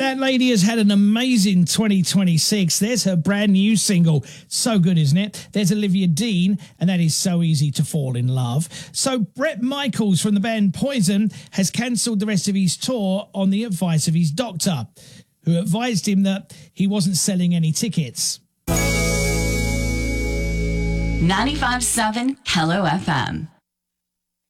that lady has had an amazing 2026. There's her brand new single. So good, isn't it? There's Olivia Dean, and that is So Easy to Fall in Love. So Bret Michaels from the band Poison has cancelled the rest of his tour on the advice of his doctor, who advised him that he wasn't selling any tickets. 95.7 Hello FM.